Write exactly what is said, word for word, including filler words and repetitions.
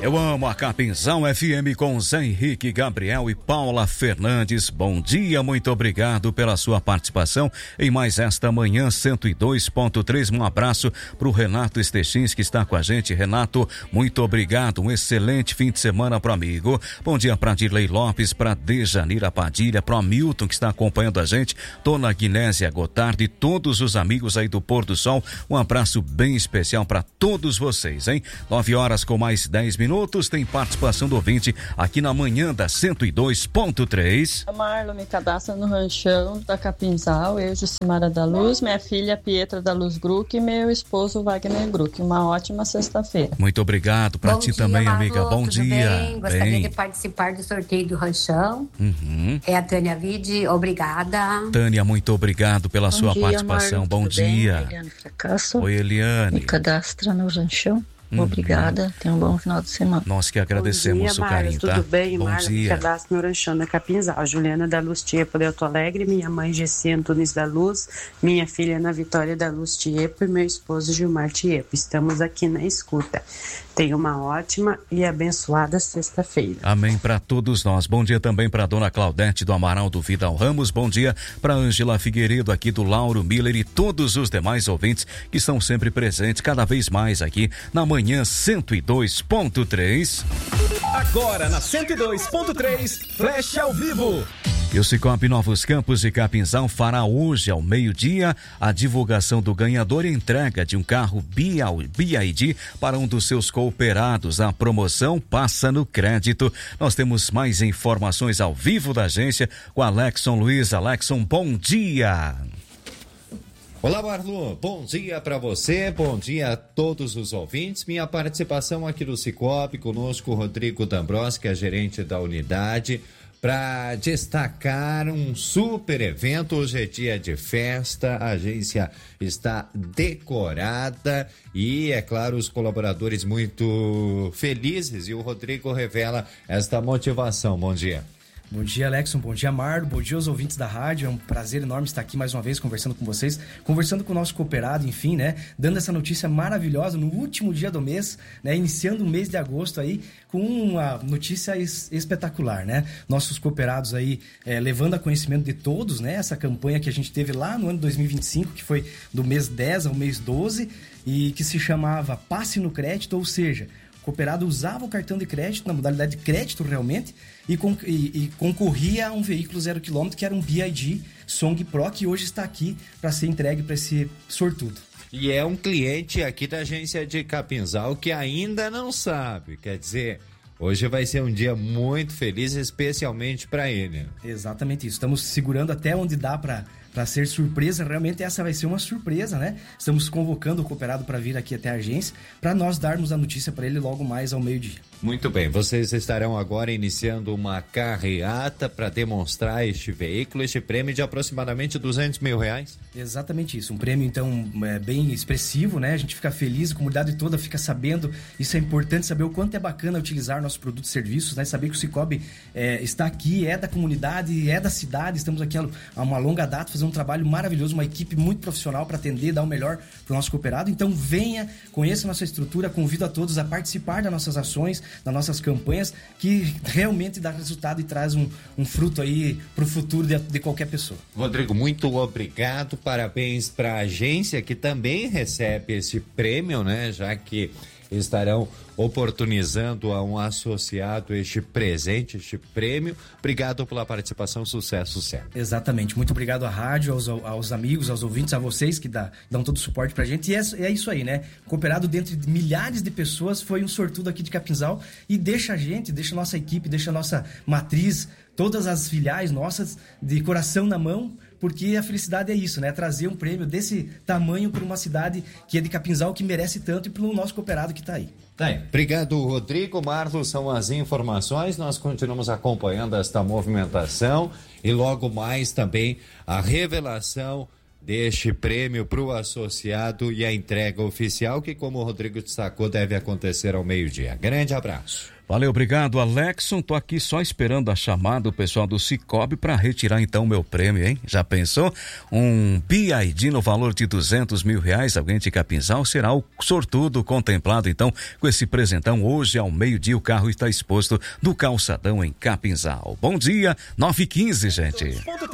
Eu amo a Capinzal F M com Zé Henrique, Gabriel e Paula Fernandes. Bom dia, muito obrigado pela sua participação em mais esta manhã cento e dois ponto três. Um abraço pro Renato Stechins que está com a gente. Renato, muito obrigado. Um excelente fim de semana pro amigo. Bom dia pra Dirley Lopes, pra Dejanira Padilha, pro Hamilton que está acompanhando a gente, Dona Guinésia Gotardi e todos os amigos aí do Pôr do Sol. Um abraço bem especial para todos vocês, hein? Nove horas com mais dez minutos. Tem participação do ouvinte aqui na manhã da cento e dois ponto três. A Marlon me cadastra no ranchão da Capinzal, eu, Jucimara da Luz, minha filha Pietra da Luz Gruc e meu esposo Wagner Gruc. Uma ótima sexta-feira. Muito obrigado para ti dia, também, Marlon, amiga. Bom tudo dia. Bem? Gostaria bem. de participar do sorteio do ranchão. Uhum. É a Tânia Vide, obrigada. Tânia, muito obrigado pela Bom sua dia, participação. Marlon, Bom tudo dia. bem? Eliane Fracasso. Oi, Eliane. Me cadastra no ranchão. Uhum. Obrigada, tenha um bom final de semana. Nós que agradecemos Bom dia, o carinho, Marlos, tá? tudo bem? Bom Marlos, dia. cadastro no ranchão da Capinzal. Juliana da Luz Tiepo de Alto Alegre, minha mãe Gessi Antunes da Luz, minha filha Ana Vitória da Luz Tiepo e meu esposo Gilmar Tiepo. Estamos aqui na escuta. Tenha uma ótima e abençoada sexta-feira. Amém para todos nós. Bom dia também para dona Claudete do Amaral do Vidal Ramos. Bom dia para Ângela Figueiredo aqui do Lauro Miller e todos os demais ouvintes que estão sempre presentes cada vez mais aqui na manhã cento e dois ponto três. Agora na cento e dois ponto três, Flash ao vivo. E o Cicobi Novos Campos e Capinzal fará hoje ao meio-dia a divulgação do ganhador e entrega de um carro B I D para um dos seus cooperados. A promoção passa no crédito. Nós temos mais informações ao vivo da agência com Alexson Luiz. Alexson, bom dia. Olá, Marlon, bom dia para você, bom dia a todos os ouvintes. Minha participação aqui no Cicobi, conosco o Rodrigo D'Ambros, que é gerente da unidade, para destacar um super evento. Hoje é dia de festa, a agência está decorada e, é claro, os colaboradores muito felizes, e o Rodrigo revela esta motivação. Bom dia. Bom dia, Alexson. Bom dia, Marlo. Bom dia aos ouvintes da rádio. É um prazer enorme estar aqui mais uma vez conversando com vocês, conversando com o nosso cooperado, enfim, né? Dando essa notícia maravilhosa no último dia do mês, né? Iniciando o mês de agosto aí com uma notícia es- espetacular, né? Nossos cooperados aí é, levando a conhecimento de todos, né? Essa campanha que a gente teve lá no ano dois mil e vinte e cinco, que foi do mês dez ao mês doze e que se chamava Passe no Crédito, ou seja, o cooperado usava o cartão de crédito, na modalidade de crédito realmente, e, con- e, e concorria a um veículo zero quilômetro, que era um B I D Song Pro, que hoje está aqui para ser entregue para esse sortudo. E é um cliente aqui da agência de Capinzal que ainda não sabe, quer dizer, hoje vai ser um dia muito feliz, especialmente para ele. Exatamente isso, estamos segurando até onde dá para para ser surpresa. Realmente essa vai ser uma surpresa, né? Estamos convocando o cooperado para vir aqui até a agência, para nós darmos a notícia para ele logo mais ao meio-dia. Muito bem, vocês estarão agora iniciando uma carreata para demonstrar este veículo, este prêmio de aproximadamente duzentos mil reais? Exatamente isso, um prêmio então é, bem expressivo, né? A gente fica feliz, a comunidade toda fica sabendo, isso é importante, saber o quanto é bacana utilizar nossos produtos e serviços, né? Saber que o Cicobi é, está aqui, é da comunidade, é da cidade, estamos aqui há uma longa data fazendo um trabalho maravilhoso, uma equipe muito profissional para atender, dar o melhor para o nosso cooperado. Então venha, conheça a nossa estrutura, convido a todos a participar das nossas ações, das nossas campanhas, que realmente dá resultado e traz um, um fruto aí para o futuro de, de qualquer pessoa. Rodrigo, muito obrigado, parabéns para a agência que também recebe esse prêmio, né? Já que estarão oportunizando a um associado este presente, este prêmio. Obrigado pela participação, sucesso sempre. Exatamente, muito obrigado à rádio, aos, aos amigos, aos ouvintes, a vocês que dá, dão todo o suporte pra gente, e é, é isso aí, né? Cooperado dentre milhares de pessoas, foi um sortudo aqui de Capinzal, e deixa a gente, deixa a nossa equipe, deixa a nossa matriz, todas as filiais nossas, de coração na mão, porque a felicidade é isso, né? Trazer um prêmio desse tamanho para uma cidade que é de Capinzal, que merece tanto, e para o nosso cooperado que está aí. Tá aí. Obrigado, Rodrigo. Marlos, são as informações. Nós continuamos acompanhando esta movimentação e logo mais também a revelação deste prêmio para o associado e a entrega oficial, que, como o Rodrigo destacou, deve acontecer ao meio-dia. Grande abraço. Valeu, obrigado, Alexson. Tô aqui só esperando a chamada do pessoal do Cicobi para retirar então o meu prêmio, hein? Já pensou? Um B I D no valor de duzentos mil reais. Alguém de Capinzal será o sortudo contemplado então com esse presentão. Hoje ao meio-dia o carro está exposto no calçadão em Capinzal. Bom dia, nove e quinze, gente.